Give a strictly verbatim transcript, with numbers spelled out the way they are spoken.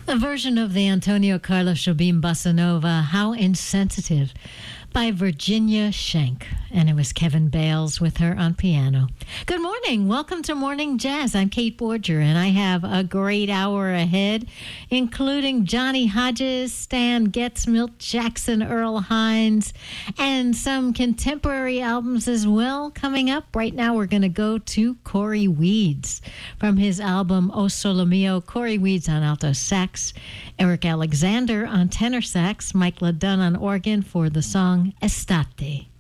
A version of the Antonio Carlos Jobim Bossa Nova, How Insensitive, by Virginia Schenk. And it was Kevin Bales with her on piano. Good morning. Welcome to Morning Jazz. I'm Kate Borger, and I have a great hour ahead, including Johnny Hodges, Stan Getz, Milt Jackson, Earl Hines, and some contemporary albums as well coming up. Right now, we're going to go to Corey Weeds from his album O Solo Mio. Corey Weeds on alto sax, Eric Alexander on tenor sax, Mike LaDunn on organ for the song Estate.